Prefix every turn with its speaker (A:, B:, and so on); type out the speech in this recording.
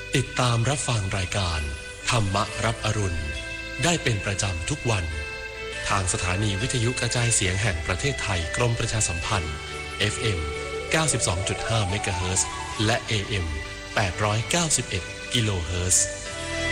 A: ติดตามรับฟังรายการธรรมรับอรุณได้เป็นประจำทุกวันทางสถานีวิทยุกระจายเสียงแห่งประเทศไทยกรมประชาสัมพันธ์ FM 92.5 เมกะเฮิรตซ์และ AM 891 กิโลเฮิรตซ์